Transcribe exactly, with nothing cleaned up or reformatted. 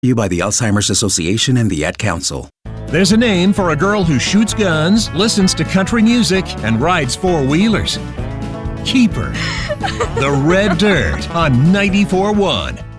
You by the Alzheimer's Association and the Ad Council. There's a name for a girl who shoots guns, listens to country music, and rides four-wheelers. Keeper. The Red Dirt on ninety-four point one.